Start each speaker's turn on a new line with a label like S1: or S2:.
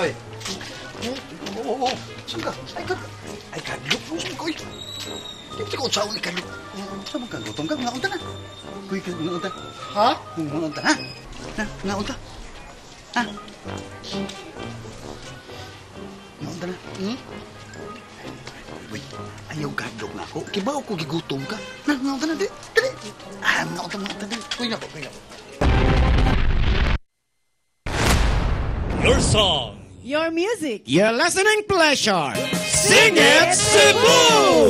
S1: Oy. Oo. Sige ka. Ay, kadlok. Gusto ko, Hindi ko saan ni kadlok. Saan ka? Gutom ka? Ngaunta na. Kuy, ngaunta. Ha? Ngaunta, ha? Ngaunta. Ha? Ngaunta na. Uy, ayaw kadlok na ako. Kibaw ko gigutom ka. Ngaunta na, dali. Ngaunta na. Kuy na ko.
S2: Your song.
S3: Your music.
S4: Your listening pleasure.
S2: Sing it, Cebu!